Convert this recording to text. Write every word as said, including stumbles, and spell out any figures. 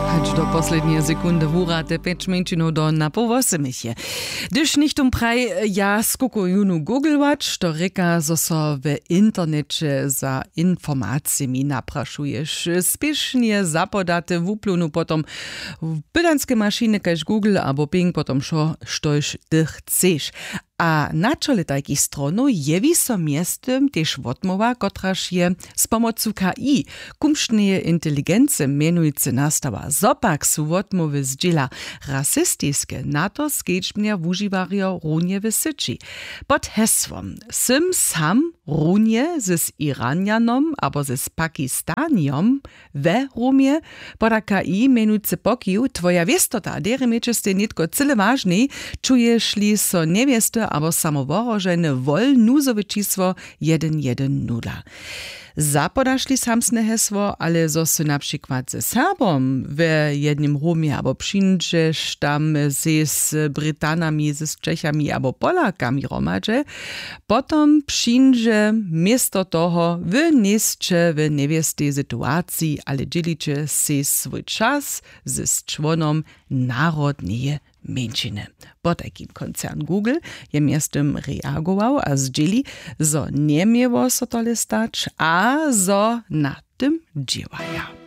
Aż do posledniej sekundy wurate pięć minut do na powosymisie. Gdyż nicht um praj ja skukuju nu Google Watch, to reka, zo so w internecie za informacjami napraszujesz. Spiesznie zapodate wuplunu potom w pydanskie maszyny kaž Google albo Bing potom šo, štož ty chceš. A na czole takich stronu jewi so miestem też wotmowa, kotraż je z pomocą K I, kumsznej inteligencji mianujcy nastawa. Zopak su wotmowy zdziela rasistyskie, na to skieczmnia wużywario runie w syci. Pod hesłom sym sam runie z Iranianom albo z Pakistaniom we rumie, poda K I mianujcy pokiju, twoja wiestota, dery mieczyste nitko cyle ważnej, czujesz li so niewieste albo samoworożene wol nuzowe čísło jeden jeden nula. Zapodaszli samsne hesło, ale zo su na przykład ze Serbom w jednym rumie albo przyjdziesz tam ze z Brytanami, z Czechami albo Polakami romadze, potom przyjdzie miesto toho w nieszcze w niewiestej sytuacji, ale dzielicie się swój czas z członom narodnej Menschine. Po takim koncern Google je miestem reagował, a zdzieli, zo nie mieło so tole stać, a zo na tym działaja.